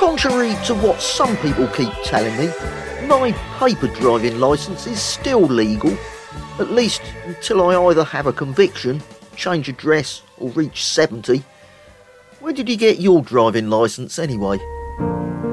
Contrary to what some people keep telling me, my paper driving licence is still legal, at least until I either have a conviction, change address or reach 70. Where did you get your driving licence anyway?